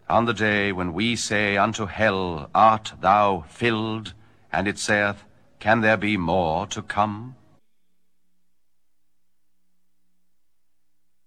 On the day when we say unto hell, Art thou filled? And it saith, Can there be more to come?